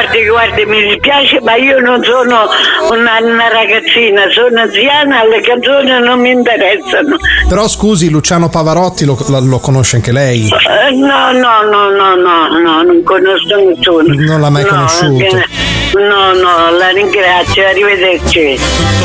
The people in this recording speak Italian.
guardi, mi dispiace, ma io non sono una ragazzina, sono anziana, le canzoni non mi interessano. Però scusi, Luciano Pavarotti lo conosce anche lei? No, non conosco nessuno. Non l'ha mai conosciuto? No, la ringrazio, arrivederci.